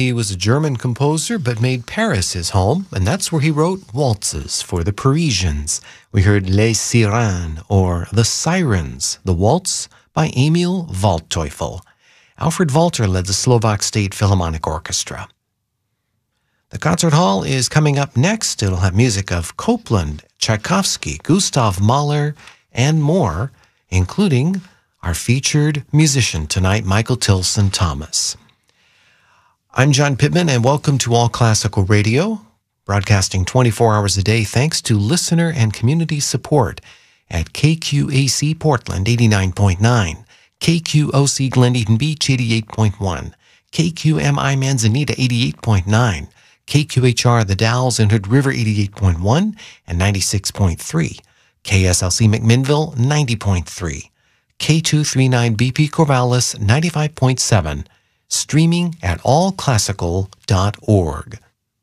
He was a German composer, but made Paris his home, and that's where he wrote waltzes for the Parisians. We heard Les Sirènes, or The Sirens, the waltz by Emil Waldteufel. Alfred Walter led the Slovak State Philharmonic Orchestra. The concert hall is coming up next. It'll have music of Copland, Tchaikovsky, Gustav Mahler, and more, including our featured musician tonight, Michael Tilson Thomas. I'm John Pittman, and welcome to All Classical Radio, broadcasting 24 hours a day thanks to listener and community support at KQAC Portland 89.9, KQOC Gleneden Beach 88.1, KQMI Manzanita 88.9, KQHR The Dalles in Hood River 88.1 and 96.3, KSLC McMinnville 90.3, K239 BP Corvallis 95.7, streaming at allclassical.org.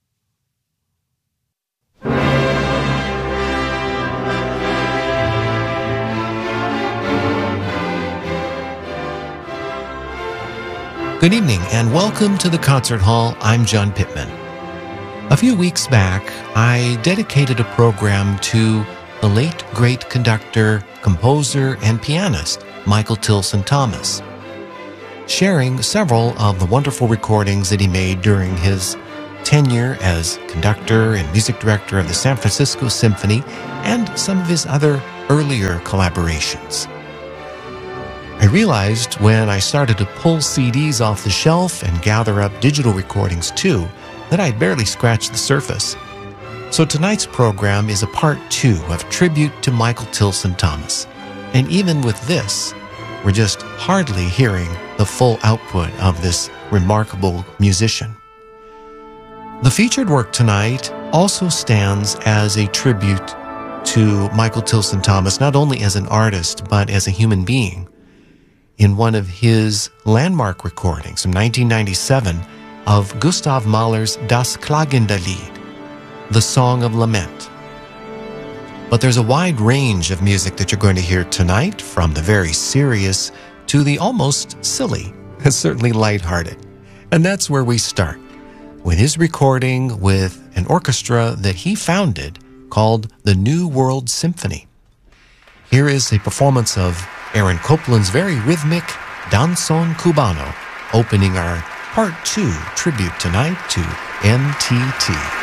Good evening and welcome to the Concert Hall. I'm John Pittman. A few weeks back, I dedicated a program to the late great conductor, composer, and pianist Michael Tilson Thomas, sharing several of the wonderful recordings that he made during his tenure as conductor and music director of the San Francisco Symphony and some of his other earlier collaborations. I realized when I started to pull CDs off the shelf and gather up digital recordings too, that I'd barely scratched the surface. So tonight's program is a part 2 of tribute to Michael Tilson Thomas. And even with this, we're just hardly hearing the full output of this remarkable musician. The featured work tonight also stands as a tribute to Michael Tilson Thomas, not only as an artist, but as a human being. In one of his landmark recordings from 1997 of Gustav Mahler's Das klagende Lied, the Song of Lament. But there's a wide range of music that you're going to hear tonight, from the very serious to the almost silly, and certainly lighthearted. And that's where we start, with his recording with an orchestra that he founded called the New World Symphony. Here is a performance of Aaron Copland's very rhythmic Danzón Cubano, opening our Part 2 tribute tonight to MTT.